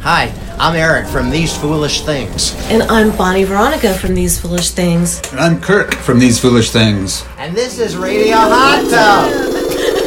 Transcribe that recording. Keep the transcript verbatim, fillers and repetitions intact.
Hi, I'm Eric from These Foolish Things. And I'm Bonnie Veronica from These Foolish Things. And I'm Kirk from These Foolish Things. And this is Radio Hot Tub.